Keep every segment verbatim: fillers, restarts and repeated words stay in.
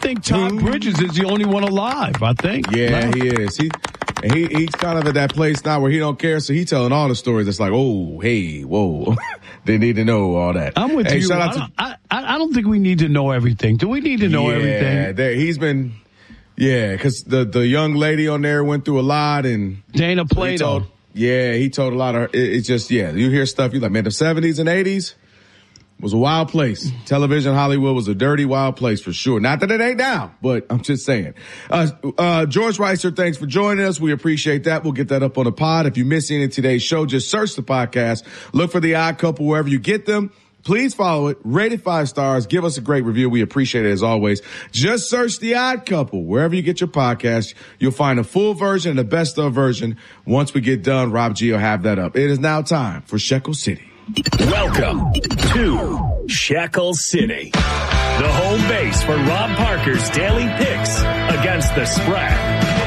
think Todd Bridges is the only one alive. I think. Yeah, no. he is. He he he's kind of at that place now where he don't care, so he telling all the stories. It's like, oh, hey, whoa, they need to know all that. I'm with hey, you. Shout I, out don't, to, I, I don't think we need to know everything. Do we need to know yeah, everything? Yeah, he's been. Yeah, because the the young lady on there went through a lot, and Dana Plato. He told, yeah, he told a lot of. It, it's just yeah, you hear stuff. You like, man, the seventies and eighties was a wild place. Television Hollywood was a dirty, wild place for sure. Not that it ain't now, but I'm just saying. Uh, uh, George Reiser, thanks for joining us. We appreciate that. We'll get that up on the pod. If you missed any of today's show, just search the podcast. Look for The Odd Couple wherever you get them. Please follow it. Rate it five stars. Give us a great review. We appreciate it as always. Just search The Odd Couple wherever you get your podcast. You'll find a full version and the best of version. Once we get done, Rob G will have that up. It is now time for Shekel City. Welcome to Shekel City, the home base for Rob Parker's daily picks against the spread.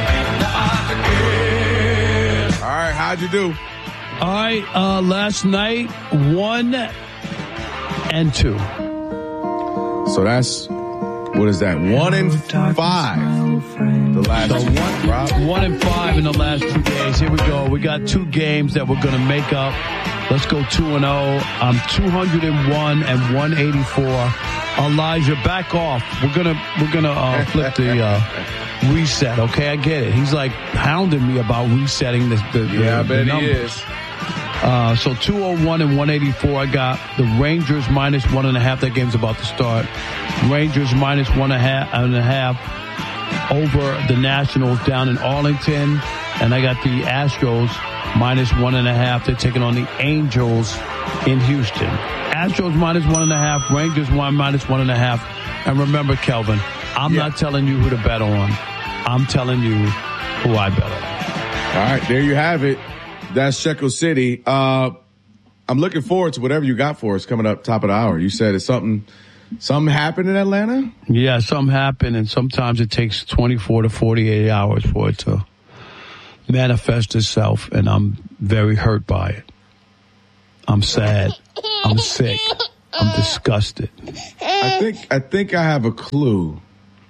All right, how'd you do? All right, uh, last night, one and two. So that's, what is that? One and five. The last so two, one, Rob? one and five in the last two days. Here we go. We got two games that we're going to make up. Let's go two and oh. I'm two hundred one and one eighty-four. Elijah, back off. We're gonna we're gonna uh, flip the uh, reset. Okay, I get it. He's like hounding me about resetting the. the yeah, the, I bet the he is. Uh, so two oh one and one eighty-four. I got the Rangers minus one and a half. That game's about to start. Rangers minus one and a half and a half over the Nationals down in Arlington, and I got the Astros minus one and a half. They're taking on the Angels in Houston. Astros minus one and a half. Rangers one minus one and a half. And remember, Kelvin, I'm yeah. not telling you who to bet on. I'm telling you who I bet on. All right, there you have it. That's Shekel City. Uh, I'm looking forward to whatever you got for us coming up top of the hour. You said it's something, something happened in Atlanta? Yeah, something happened, and sometimes it takes twenty-four to forty-eight hours for it to manifest itself, and I'm very hurt by it. I'm sad. I'm sick. I'm disgusted. I think I think I have a clue.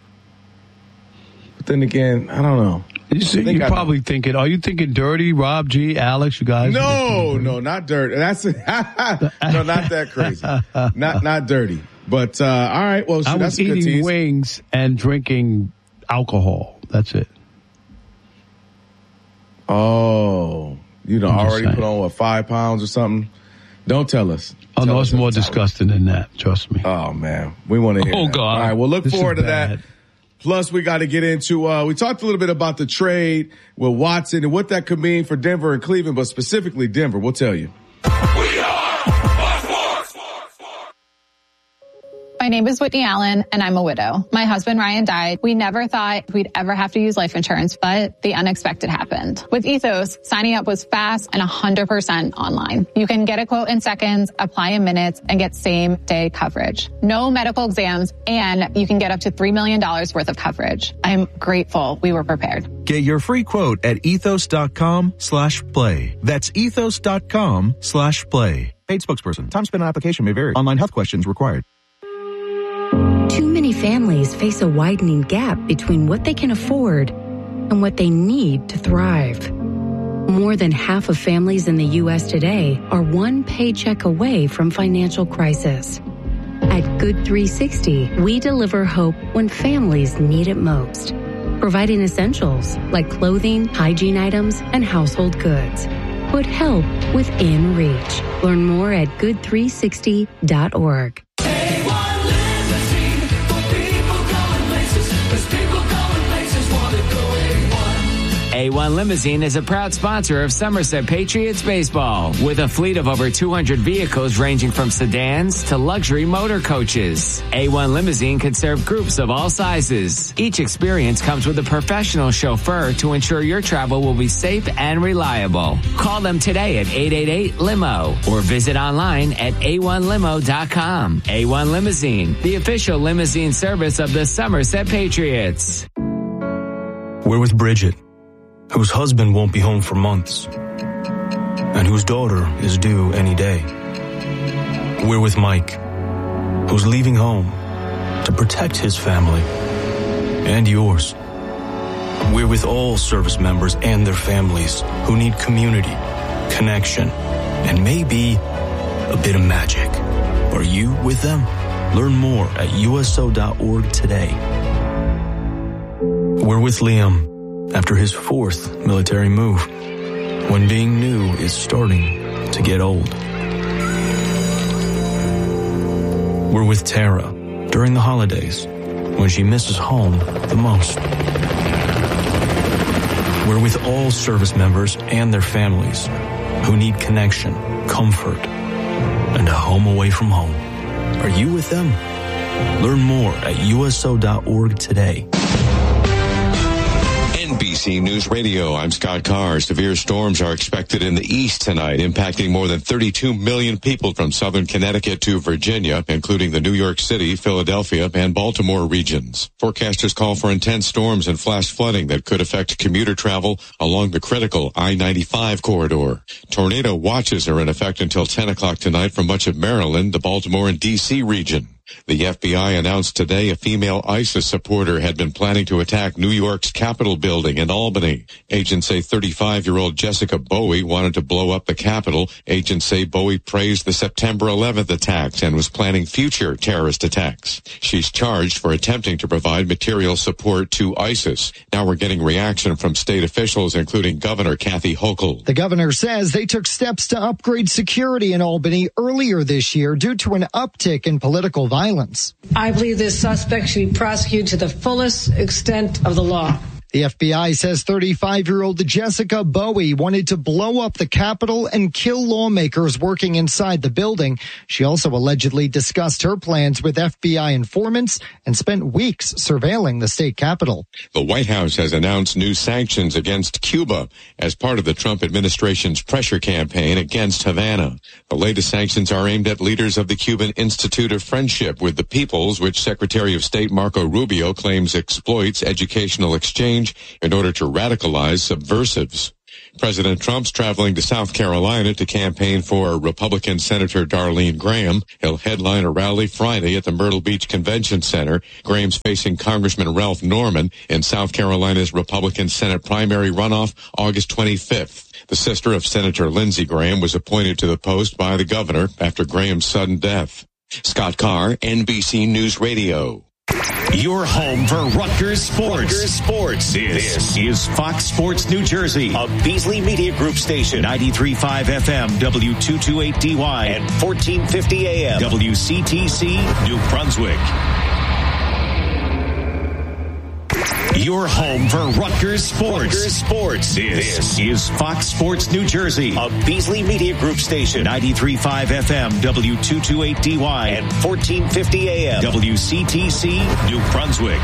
But then again, I don't know. You see, you're probably thinking, are you thinking dirty, Rob G, Alex, you guys? No, no, not dirty. That's no, not that crazy. Not not dirty. But uh, all right, well, so I was that's a good eating tease. wings and drinking alcohol. That's it. Oh, you know, already saying. Put on what, five pounds or something? Don't tell us. Oh, tell no, us it's more disgusting than that. Trust me. Oh man, we want to hear. Oh that. God! All right, well, look this forward to bad. that. Plus, we got to get into, uh, we talked a little bit about the trade with Watson and what that could mean for Denver and Cleveland, but specifically Denver. We'll tell you. We are My name is Whitney Allen, and I'm a widow. My husband, Ryan, died. We never thought we'd ever have to use life insurance, but the unexpected happened. With Ethos, signing up was fast and one hundred percent online. You can get a quote in seconds, apply in minutes, and get same-day coverage. No medical exams, and you can get up to three million dollars worth of coverage. I'm grateful we were prepared. Get your free quote at ethos.com slash play. That's ethos.com slash play. Paid spokesperson. Time spent on application may vary. Online health questions required. Too many families face a widening gap between what they can afford and what they need to thrive. More than half of families in the U S today are one paycheck away from financial crisis. At Good three sixty, we deliver hope when families need it most, providing essentials like clothing, hygiene items, and household goods. Put help within reach. Learn more at good three sixty dot org. A one Limousine is a proud sponsor of Somerset Patriots baseball with a fleet of over two hundred vehicles ranging from sedans to luxury motor coaches. A one Limousine can serve groups of all sizes. Each experience comes with a professional chauffeur to ensure your travel will be safe and reliable. Call them today at eight eight eight limo or visit online at a one limo dot com. A one Limousine, the official limousine service of the Somerset Patriots. We're with Bridget, whose husband won't be home for months, and whose daughter is due any day. We're with Mike, who's leaving home to protect his family and yours. We're with all service members and their families who need community, connection, and maybe a bit of magic. Are you with them? Learn more at U S O dot org today. We're with Liam after his fourth military move, when being new is starting to get old. We're with Tara during the holidays, when she misses home the most. We're with all service members and their families who need connection, comfort, and a home away from home. Are you with them? Learn more at U S O dot org today. N B C News Radio, I'm Scott Carr. Severe storms are expected in the east tonight, impacting more than thirty-two million people from southern Connecticut to Virginia, including the New York City, Philadelphia, and Baltimore regions. Forecasters call for intense storms and flash flooding that could affect commuter travel along the critical I ninety-five corridor. Tornado watches are in effect until ten o'clock tonight for much of Maryland, the Baltimore and D C region. The F B I announced today a female ISIS supporter had been planning to attack New York's Capitol building in Albany. Agents say thirty-five-year-old Jessica Bowie wanted to blow up the Capitol. Agents say Bowie praised the September eleventh attacks and was planning future terrorist attacks. She's charged for attempting to provide material support to ISIS. Now we're getting reaction from state officials, including Governor Kathy Hochul. The governor says they took steps to upgrade security in Albany earlier this year due to an uptick in political violence. Violence. I believe this suspect should be prosecuted to the fullest extent of the law. The F B I says thirty-five-year-old Jessica Bowie wanted to blow up the Capitol and kill lawmakers working inside the building. She also allegedly discussed her plans with F B I informants and spent weeks surveilling the state capitol. The White House has announced new sanctions against Cuba as part of the Trump administration's pressure campaign against Havana. The latest sanctions are aimed at leaders of the Cuban Institute of Friendship with the Peoples, which Secretary of State Marco Rubio claims exploits educational exchange in order to radicalize subversives. President Trump's traveling to South Carolina to campaign for Republican Senator Darlene Graham. He'll headline a rally Friday at the Myrtle Beach Convention Center. Graham's facing Congressman Ralph Norman in South Carolina's Republican Senate primary runoff August twenty-fifth. The sister of Senator Lindsey Graham was appointed to the post by the governor after Graham's sudden death. Scott Carr, N B C News Radio. Your home for Rutgers Sports. Rutgers Sports. This, this is Fox Sports New Jersey, a Beasley Media Group station, ninety-three point five F M, W two twenty-eight D Y, and fourteen fifty A M, W C T C, New Brunswick. Your home for Rutgers Sports. Rutgers Sports. This, this is Fox Sports New Jersey, a Beasley Media Group station, ninety-three point five F M, W two twenty-eight D Y, and fourteen fifty A M, W C T C, New Brunswick.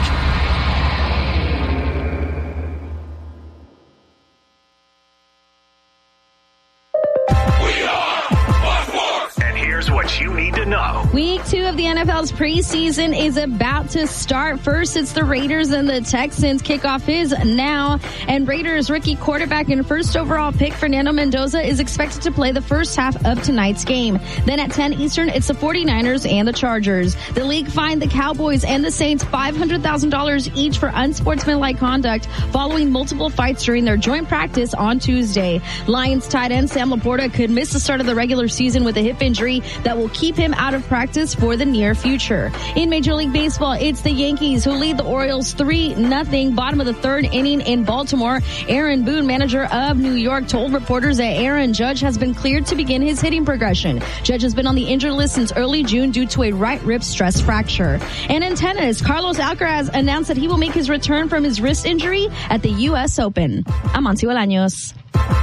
What you need to know. Week two of the N F L's preseason is about to start. First, it's the Raiders and the Texans. Kickoff is now. And Raiders rookie quarterback and first overall pick Fernando Mendoza is expected to play the first half of tonight's game. Then at ten Eastern, it's the forty-niners and the Chargers. The league fined the Cowboys and the Saints five hundred thousand dollars each for unsportsmanlike conduct following multiple fights during their joint practice on Tuesday. Lions tight end Sam Laporta could miss the start of the regular season with a hip injury that will keep him out of practice for the near future. In Major League Baseball, it's the Yankees who lead the Orioles three nothing, bottom of the third inning in Baltimore. Aaron Boone, manager of New York, told reporters that Aaron Judge has been cleared to begin his hitting progression. Judge has been on the injured list since early June due to a right rib stress fracture. And in tennis, Carlos Alcaraz announced that he will make his return from his wrist injury at the U S Open. I'm Amancio Bolaños.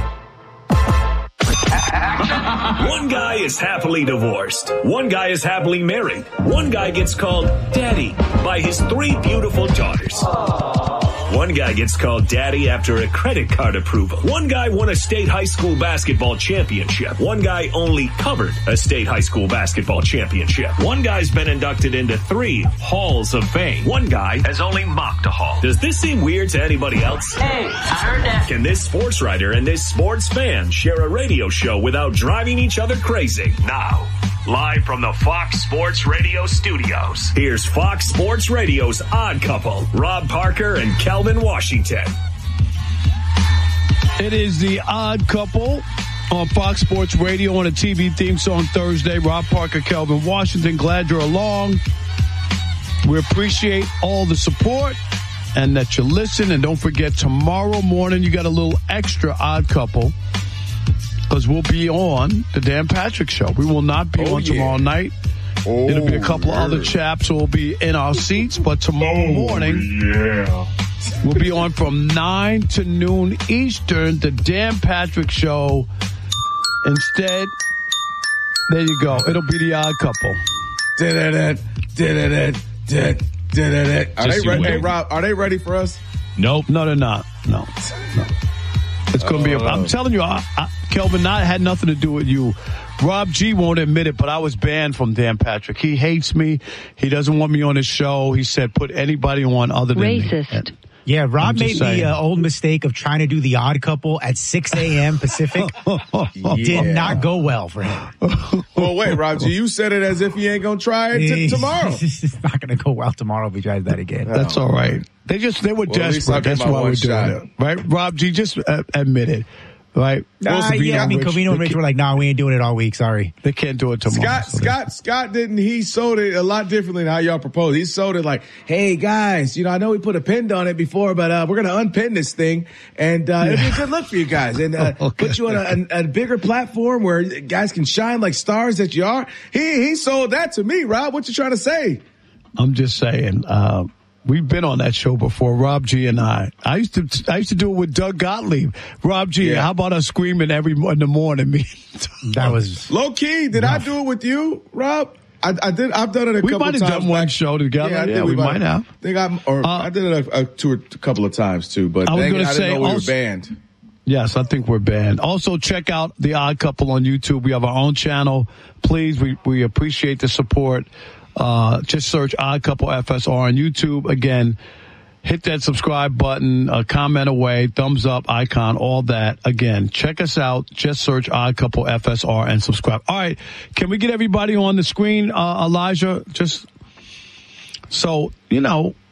One guy is happily divorced. One guy is happily married. One guy gets called daddy by his three beautiful daughters. One guy gets called daddy after a credit card approval. One guy won a state high school basketball championship. One guy only covered a state high school basketball championship. One guy's been inducted into three halls of fame. One guy has only mocked a hall. Does this seem weird to anybody else? Hey, I heard that. Can this sports writer and this sports fan share a radio show without driving each other crazy? Now, Live from the Fox Sports Radio studios, here's Fox Sports Radio's Odd Couple, Rob Parker and Kelvin Washington. It is the Odd Couple on Fox Sports Radio on a T V theme song Thursday. Rob Parker, Kelvin Washington, glad you're along. We appreciate all the support and that you listen. And don't forget, tomorrow morning you got a little extra Odd Couple because we'll be on the Dan Patrick Show. We will not be oh, on yeah. tomorrow night. Oh, It'll be a couple yeah. of other chaps who will be in our seats, but tomorrow oh, morning yeah. we'll be on from nine to noon Eastern, the Dan Patrick Show. Instead, there you go. It'll be the Odd Couple. Da-da-da, da-da-da, da-da-da. Are they ready? Hey, Rob, are they ready for us? Nope. No, they're not. No. No. It's going to be, a, I'm telling you, I, I, Kelvin, that had nothing to do with you. Rob G won't admit it, but I was banned from Dan Patrick. He hates me. He doesn't want me on his show. He said, put anybody on other than Racist. me. And, yeah, Rob made the uh, old mistake of trying to do the Odd Couple at six a.m. Pacific. yeah. Did not go well for him. Well, wait, Rob G, you said it as if he ain't going to try it t- tomorrow. It's not going to go well tomorrow if he tries that again. That's all right. They just, they were well, desperate. That's why we're doing it. Right? Rob G, just uh, admit it. Right? Uh, yeah, I mean, Covino and Rich were like, nah, we ain't doing it all week. Sorry. They can't do it tomorrow. Scott, so Scott, Scott didn't, he sold it a lot differently than how y'all proposed. He sold it like, hey guys, you know, I know we put a pin on it before, but, uh, we're going to unpin this thing and, uh, yeah. it'll be a good look for you guys and, uh, okay. put you on a, a, a bigger platform where guys can shine like stars that you are. He, he sold that to me, Rob. What you trying to say? I'm just saying, uh, we've been on that show before, Rob G and I. I used to I used to do it with Doug Gottlieb. Rob G, yeah. How about us screaming every in the morning? Me, that was low key. Did rough. I do it with you, Rob? I, I did. I've done it a we couple of times. We might have done one show together. Yeah, I yeah we, we might have. I think I or uh, I did it a, a, two or a couple of times too. But I was going to say, didn't know we also, were banned. Yes, I think we're banned. Also, check out The Odd Couple on YouTube. We have our own channel. Please, we we appreciate the support. Uh, just search Odd Couple F S R on YouTube. Again, hit that subscribe button, uh, comment away, thumbs up, icon, all that. Again, check us out. Just search Odd Couple F S R and subscribe. All right. Can we get everybody on the screen, uh, Elijah? Just so, you know,